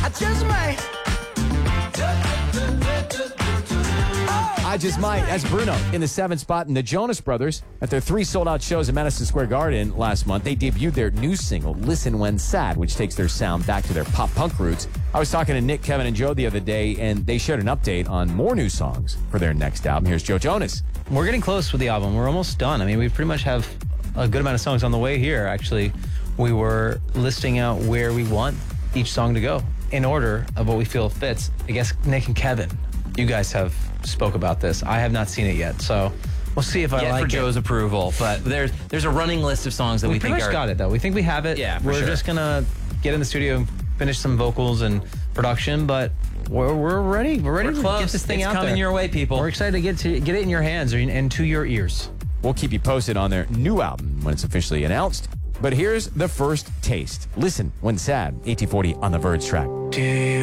I Just Might. That's Bruno in the 7th spot. And the Jonas Brothers, at their 3 sold-out shows at Madison Square Garden last month, they debuted their new single, Listen When Sad, which takes their sound back to their pop-punk roots. I was talking to Nick, Kevin, and Joe the other day, and they shared an update on more new songs for their next album. Here's Joe Jonas. We're getting close with the album. We're almost done. I mean, we pretty much have a good amount of songs on the way here. Actually, we were listing out where we want each song to go in order of what we feel fits. I guess Nick and Kevin, you guys have spoke about this. I have not seen it yet, so we'll see if I like for it. Joe's approval, but there's a running list of songs that we think pretty much got it, though. We think we have it. Yeah, we're just gonna get in the studio and finish some vocals and production, but we're ready. We're ready to close. get this thing It's out there. coming your way, people. We're excited to get it in your hands and to your ears. We'll keep you posted on their new album when it's officially announced. But here's the first taste. Listen When Sad, 1840 on the Verge track.